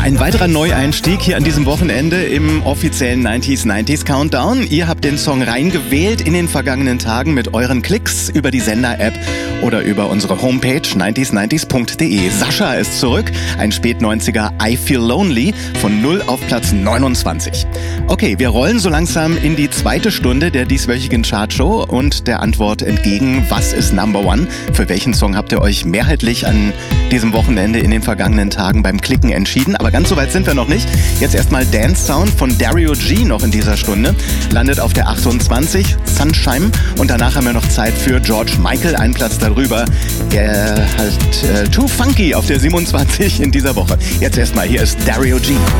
Ein weiterer Neueinstieg hier an diesem Wochenende im offiziellen 90s Countdown. Ihr habt den Song reingewählt in den vergangenen Tagen mit euren Klicks über die Sender-App oder über unsere Homepage 90s90s.de. Sascha ist zurück, ein Spät-90er I Feel Lonely von 0 auf Platz 29. Okay, wir rollen so langsam in die zweite Stunde der dieswöchigen Chartshow und der Antwort entgegen, was ist Number One? Für welchen Song habt ihr euch mehrheitlich an diesem Wochenende in den vergangenen Tagen beim Klicken entschieden? Aber ganz so weit sind wir noch nicht. Jetzt erstmal Dance Sound von Dario G noch in dieser Stunde. Landet auf der 28, Sunshine. Und danach haben wir noch Zeit für George Michael, einen Platz darüber. Er hat Too Funky auf der 27 in dieser Woche. Jetzt erstmal, hier ist Dario G.